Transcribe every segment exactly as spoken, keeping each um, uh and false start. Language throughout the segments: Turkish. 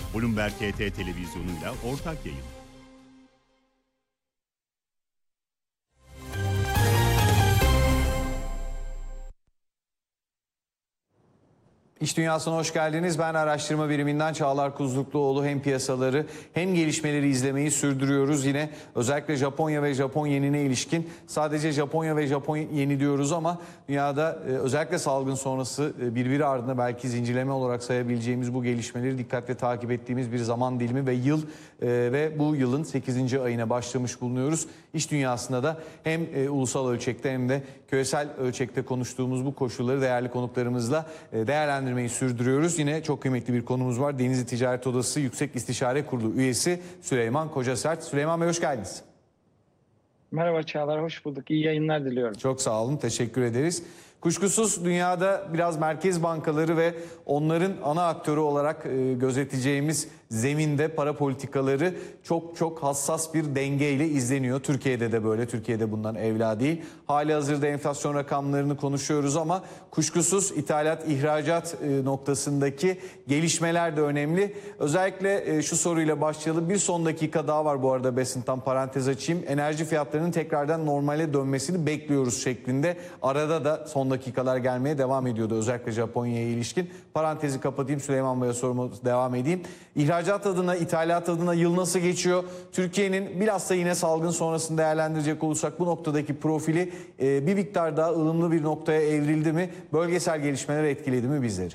Bloomberg H T televizyonuyla ortak yayın. İş Dünyası'na hoş geldiniz. Ben araştırma biriminden Çağlar Kuzlukluoğlu. Hem piyasaları hem gelişmeleri izlemeyi sürdürüyoruz. Yine özellikle Japonya ve Japon yenine ilişkin, sadece Japonya ve Japon yeni diyoruz ama dünyada özellikle salgın sonrası birbiri ardına belki zincirleme olarak sayabileceğimiz bu gelişmeleri dikkatle takip ettiğimiz bir zaman dilimi ve yıl ve bu yılın sekizinci ayına başlamış bulunuyoruz. İş Dünyası'nda da hem ulusal ölçekte hem de küresel ölçekte konuştuğumuz bu koşulları değerli konuklarımızla değerlendirmeyi sürdürüyoruz. Yine çok kıymetli bir konumuz var. Denizli Ticaret Odası Yüksek İstişare Kurulu üyesi Süleyman Kocasert. Süleyman Bey, hoş geldiniz. Merhaba Çağlar, hoş bulduk. İyi yayınlar diliyorum. Çok sağ olun, teşekkür ederiz. Kuşkusuz dünyada biraz merkez bankaları ve onların ana aktörü olarak gözeteceğimiz zeminde para politikaları çok çok hassas bir dengeyle izleniyor. Türkiye'de de böyle, Türkiye'de bundan evla değil. Hali hazırda enflasyon rakamlarını konuşuyoruz ama kuşkusuz ithalat, ihracat noktasındaki gelişmeler de önemli. Özellikle şu soruyla başlayalım. Bir son dakika daha var bu arada, Besin'ten parantez açayım. Enerji fiyatlarının tekrardan normale dönmesini bekliyoruz şeklinde. Arada da son dakikalar gelmeye devam ediyordu, özellikle Japonya'ya ilişkin. Parantezi kapatayım, Süleyman Bey'e soruma devam edeyim. İhracat adına, ithalat adına yıl nasıl geçiyor? Türkiye'nin bilhassa yine salgın sonrasını değerlendirecek olursak bu noktadaki profili e, bir miktar daha ılımlı bir noktaya evrildi mi? Bölgesel gelişmeler etkiledi mi bizleri?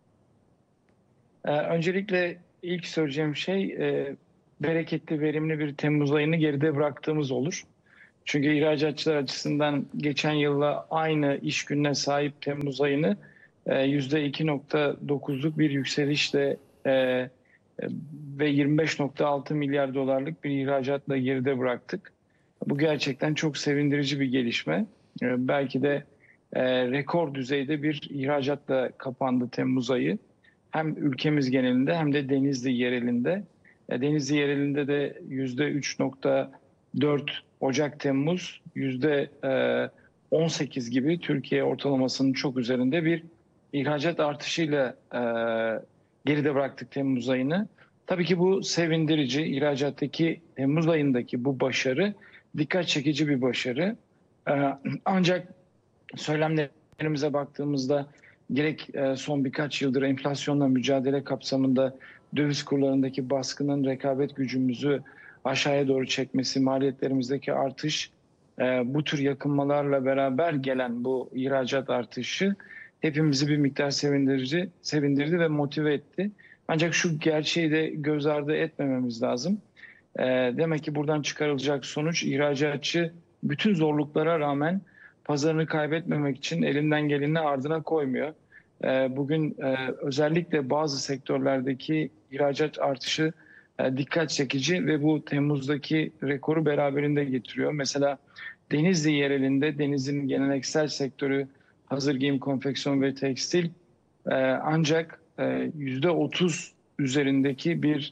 Ee, öncelikle ilk söyleyeceğim şey e, bereketli, verimli bir Temmuz ayını geride bıraktığımız olur. Çünkü ihracatçılar açısından geçen yılla aynı iş gününe sahip Temmuz ayını yüzde iki nokta dokuzluk bir yükselişle e, ve yirmi beş nokta altı milyar dolarlık bir ihracatla geride bıraktık. Bu gerçekten çok sevindirici bir gelişme. E, belki de e, rekor düzeyde bir ihracatla kapandı Temmuz ayı. Hem ülkemiz genelinde hem de Denizli yerelinde. E, Denizli yerelinde de yüzde üç nokta dört Ocak-Temmuz, yüzde on sekiz gibi Türkiye ortalamasının çok üzerinde bir ihracat artışıyla e, geride bıraktık Temmuz ayını. Tabii ki bu sevindirici. İhracattaki Temmuz ayındaki bu başarı dikkat çekici bir başarı. E, ancak söylemlerimize baktığımızda gerek e, son birkaç yıldır enflasyonla mücadele kapsamında döviz kurlarındaki baskının rekabet gücümüzü aşağıya doğru çekmesi, maliyetlerimizdeki artış, e, bu tür yakınmalarla beraber gelen bu ihracat artışı hepimizi bir miktar sevindirici, sevindirdi ve motive etti. Ancak şu gerçeği de göz ardı etmememiz lazım. E, demek ki buradan çıkarılacak sonuç, ihracatçı bütün zorluklara rağmen pazarını kaybetmemek için elinden geleni ardına koymuyor. E, bugün e, özellikle bazı sektörlerdeki ihracat artışı dikkat çekici ve bu Temmuz'daki rekoru beraberinde getiriyor. Mesela Denizli yerelinde, Denizli'nin geleneksel sektörü hazır giyim, konfeksiyon ve tekstil ancak yüzde otuz üzerindeki bir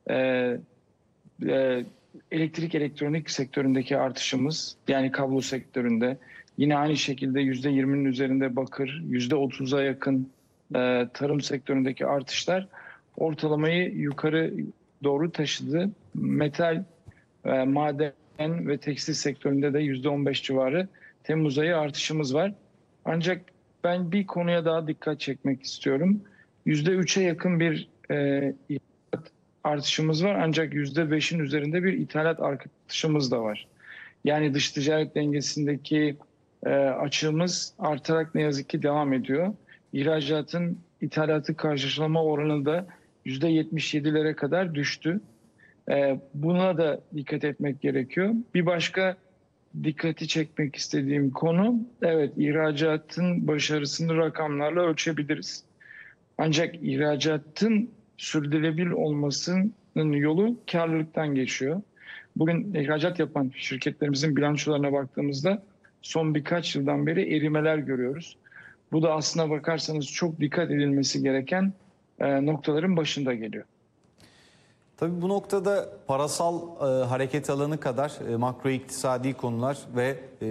elektrik elektronik sektöründeki artışımız, yani kablo sektöründe yine aynı şekilde yüzde yirminin üzerinde bakır, yüzde otuza yakın tarım sektöründeki artışlar ortalamayı yukarı doğru taşıdı. Metal, e, maden ve tekstil sektöründe de yüzde on beş civarı Temmuz ayı artışımız var. Ancak ben bir konuya daha dikkat çekmek istiyorum. yüzde üçe yakın bir e, artışımız var, ancak yüzde beşin üzerinde bir ithalat artışımız da var. Yani dış ticaret dengesindeki e, açığımız artarak ne yazık ki devam ediyor. İhracatın ithalatı karşılama oranı da yüzde yetmiş yedilere kadar düştü. Buna da dikkat etmek gerekiyor. Bir başka dikkati çekmek istediğim konu, evet, ihracatın başarısını rakamlarla ölçebiliriz. Ancak ihracatın sürdürülebilir olmasının yolu karlılıktan geçiyor. Bugün ihracat yapan şirketlerimizin bilançolarına baktığımızda son birkaç yıldan beri erimeler görüyoruz. Bu da aslına bakarsanız çok dikkat edilmesi gereken noktaların başında geliyor. Tabii bu noktada parasal e, hareket alanı kadar e, makro iktisadi konular ve e,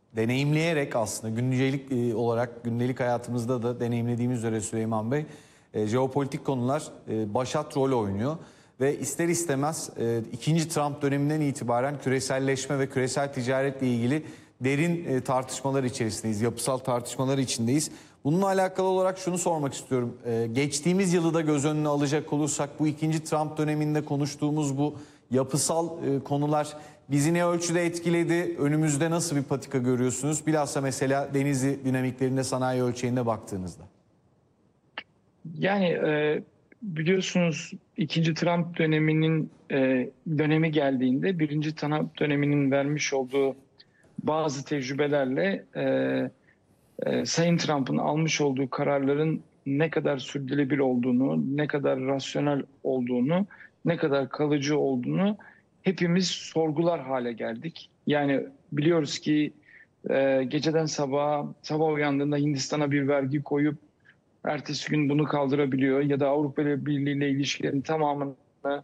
deneyimleyerek aslında gündelik e, olarak gündelik hayatımızda da deneyimlediğimiz üzere Süleyman Bey, e, jeopolitik konular e, başat rol oynuyor. Ve ister istemez e, ikinci Trump döneminden itibaren küreselleşme ve küresel ticaretle ilgili derin e, tartışmalar içerisindeyiz, yapısal tartışmalar içindeyiz. Bununla alakalı olarak şunu sormak istiyorum. E, geçtiğimiz yılı da göz önüne alacak olursak bu ikinci Trump döneminde konuştuğumuz bu yapısal e, konular bizi ne ölçüde etkiledi? Önümüzde nasıl bir patika görüyorsunuz? Bilhassa mesela Denizli dinamiklerinde sanayi ölçeğinde baktığınızda. Yani e, biliyorsunuz ikinci Trump döneminin e, dönemi geldiğinde birinci Trump döneminin vermiş olduğu bazı tecrübelerle e, e, Sayın Trump'ın almış olduğu kararların ne kadar sürdürülebilir olduğunu, ne kadar rasyonel olduğunu, ne kadar kalıcı olduğunu hepimiz sorgular hale geldik. Yani biliyoruz ki e, geceden sabaha, sabah uyandığında Hindistan'a bir vergi koyup ertesi gün bunu kaldırabiliyor ya da Avrupa Birliği ile ilişkilerin tamamını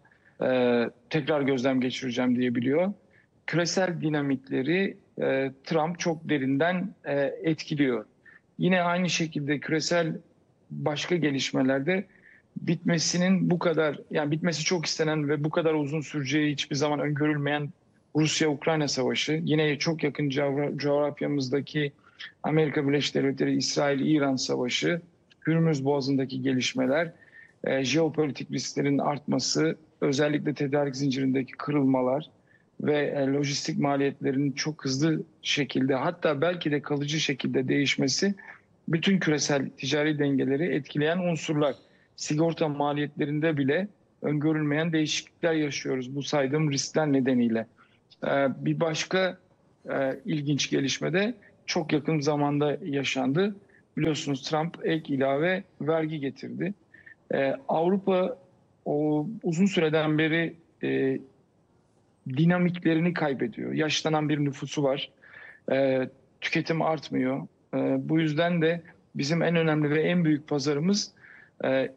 e, tekrar gözden geçireceğim diyebiliyor. Küresel dinamikleri e, Trump çok derinden e, etkiliyor. Yine aynı şekilde küresel başka gelişmelerde bitmesinin bu kadar, yani bitmesi çok istenen ve bu kadar uzun süreceği hiçbir zaman öngörülmeyen Rusya-Ukrayna savaşı, yine çok yakın coğrafyamızdaki Amerika Birleşik Devletleri, İsrail-İran savaşı, Hürmüz Boğazı'ndaki gelişmeler, e, jeopolitik risklerin artması, özellikle tedarik zincirindeki kırılmalar ve e, lojistik maliyetlerinin çok hızlı şekilde, hatta belki de kalıcı şekilde değişmesi bütün küresel ticari dengeleri etkileyen unsurlar. Sigorta maliyetlerinde bile öngörülmeyen değişiklikler yaşıyoruz bu saydığım riskler nedeniyle. E, bir başka e, ilginç gelişme de çok yakın zamanda yaşandı. Biliyorsunuz Trump ek ilave vergi getirdi. Ee, Avrupa o uzun süreden beri e, dinamiklerini kaybediyor. Yaşlanan bir nüfusu var. Ee, tüketim artmıyor. Ee, bu yüzden de bizim en önemli ve en büyük pazarımız e,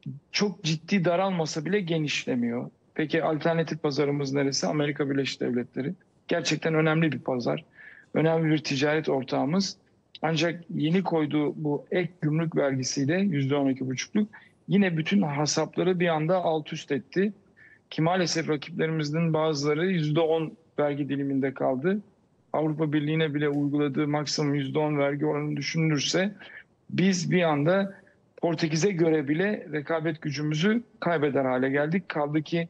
çok ciddi daralmasa bile genişlemiyor. Peki alternatif pazarımız neresi? Amerika Birleşik Devletleri. Gerçekten önemli bir pazar. Önemli bir ticaret ortağımız. Ancak yeni koyduğu bu ek gümrük vergisiyle yüzde on iki buçukluk yine bütün hasapları bir anda alt üst etti. Ki maalesef rakiplerimizin bazıları yüzde on vergi diliminde kaldı. Avrupa Birliği'ne bile uyguladığı maksimum yüzde on vergi oranını düşünülürse biz bir anda Portekiz'e göre bile rekabet gücümüzü kaybeder hale geldik. Kaldı ki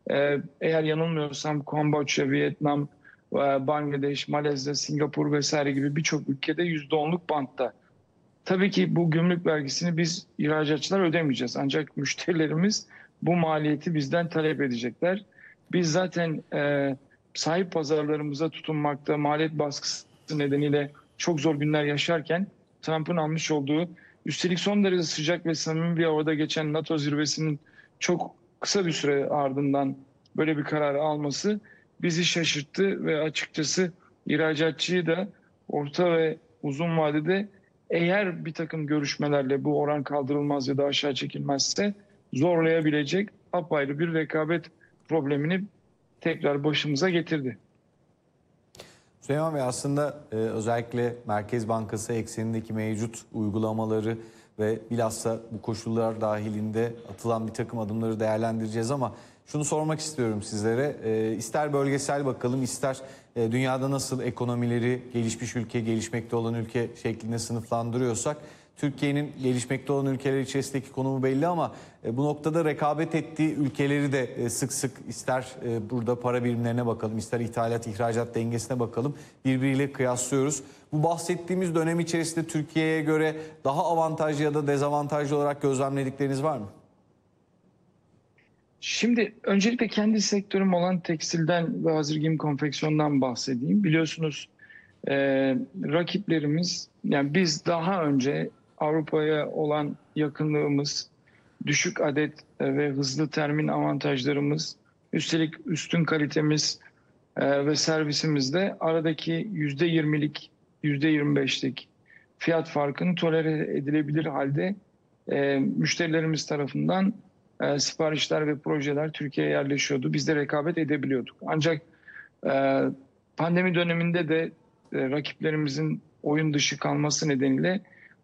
eğer yanılmıyorsam Kamboçya, Vietnam, Bangladeş, Malezya, Singapur vesaire gibi birçok ülkede yüzde onluk bantta. Tabii ki bu gümrük vergisini biz ihracatçılar ödemeyeceğiz. Ancak müşterilerimiz bu maliyeti bizden talep edecekler. Biz zaten e, sahip pazarlarımıza tutunmakta, maliyet baskısı nedeniyle çok zor günler yaşarken Trump'ın almış olduğu, üstelik son derece sıcak ve samimi bir havada geçen NATO zirvesinin çok kısa bir süre ardından böyle bir kararı alması bizi şaşırttı ve açıkçası ihracatçıyı da orta ve uzun vadede eğer bir takım görüşmelerle bu oran kaldırılmaz ya da aşağı çekilmezse zorlayabilecek apayrı bir rekabet problemini tekrar başımıza getirdi. Süleyman Bey, aslında e, özellikle Merkez Bankası eksenindeki mevcut uygulamaları ve bilhassa bu koşullar dahilinde atılan bir takım adımları değerlendireceğiz ama şunu sormak istiyorum sizlere. E, ister bölgesel bakalım, ister e, dünyada nasıl ekonomileri gelişmiş ülke, gelişmekte olan ülke şeklinde sınıflandırıyorsak, Türkiye'nin gelişmekte olan ülkeler içerisindeki konumu belli ama e, bu noktada rekabet ettiği ülkeleri de e, sık sık ister e, burada para birimlerine bakalım, ister ithalat ihracat dengesine bakalım, birbiriyle kıyaslıyoruz. Bu bahsettiğimiz dönem içerisinde Türkiye'ye göre daha avantajlı ya da dezavantajlı olarak gözlemledikleriniz var mı? Şimdi öncelikle kendi sektörüm olan tekstilden ve hazır giyim konfeksiyondan bahsedeyim. Biliyorsunuz e, rakiplerimiz, yani biz daha önce Avrupa'ya olan yakınlığımız, düşük adet ve hızlı termin avantajlarımız, üstelik üstün kalitemiz e, ve servisimizde aradaki yüzde yirmilik, yüzde yirmi beşlik fiyat farkını tolere edilebilir halde e, müşterilerimiz tarafından e, siparişler ve projeler Türkiye'ye yerleşiyordu. Biz de rekabet edebiliyorduk. Ancak e, pandemi döneminde de e, rakiplerimizin oyun dışı kalması nedeniyle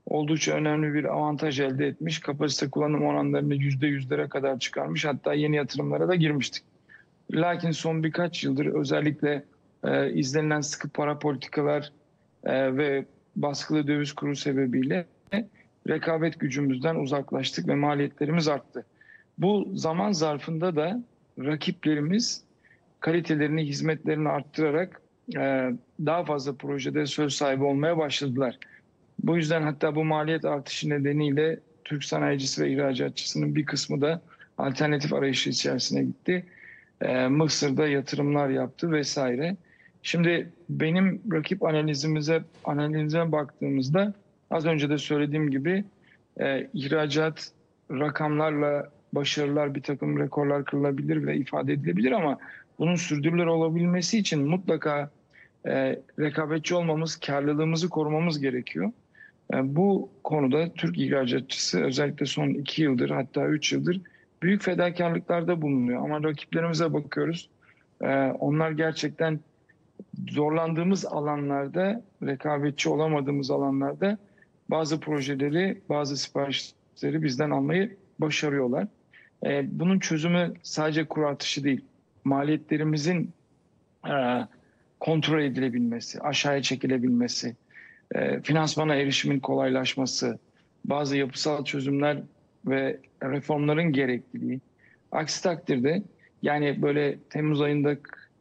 oldukça önemli bir avantaj elde etmiş. Kapasite kullanım oranlarını yüzde yüzlere kadar çıkarmış. Hatta yeni yatırımlara da girmiştik. Lakin son birkaç yıldır özellikle e, izlenilen sıkı para politikalar e, ve baskılı döviz kuru sebebiyle rekabet gücümüzden uzaklaştık ve maliyetlerimiz arttı. Bu zaman zarfında da rakiplerimiz kalitelerini, hizmetlerini arttırarak e, daha fazla projede söz sahibi olmaya başladılar. Bu yüzden hatta bu maliyet artışı nedeniyle Türk sanayicisi ve ihracatçısının bir kısmı da alternatif arayışı içerisine gitti. Ee, Mısır'da yatırımlar yaptı vesaire. Şimdi benim rakip analizimize analizime baktığımızda az önce de söylediğim gibi e, ihracat rakamlarla başarılar, bir takım rekorlar kırılabilir ve ifade edilebilir ama bunun sürdürülebilir olabilmesi için mutlaka e, rekabetçi olmamız, karlılığımızı korumamız gerekiyor. E, bu konuda Türk ihracatçısı özellikle son iki yıldır hatta üç yıldır büyük fedakarlıklarda bulunuyor. Ama rakiplerimize bakıyoruz. E, onlar gerçekten zorlandığımız alanlarda, rekabetçi olamadığımız alanlarda bazı projeleri, bazı siparişleri bizden almayı başarıyorlar. E, bunun çözümü sadece kur artışı değil. Maliyetlerimizin e, kontrol edilebilmesi, aşağıya çekilebilmesi, e, finansmana erişimin kolaylaşması, bazı yapısal çözümler ve reformların gerekliliği. Aksi takdirde yani böyle Temmuz ayında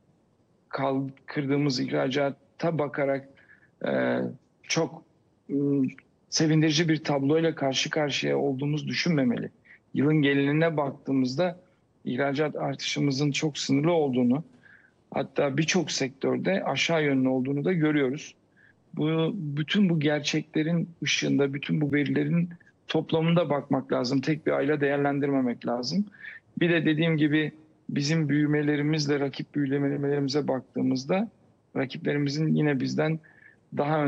kal, kırdığımız ihracata bakarak e, çok e, sevindirici bir tabloyla karşı karşıya olduğumuz düşünmemeli. Yılın geneline baktığımızda ihracat artışımızın çok sınırlı olduğunu, hatta birçok sektörde aşağı yönlü olduğunu da görüyoruz. Bu, bütün bu gerçeklerin ışığında, bütün bu verilerin toplamında bakmak lazım. Tek bir ayla değerlendirmemek lazım. Bir de dediğim gibi bizim büyümelerimizle rakip büyümelerimize baktığımızda rakiplerimizin yine bizden daha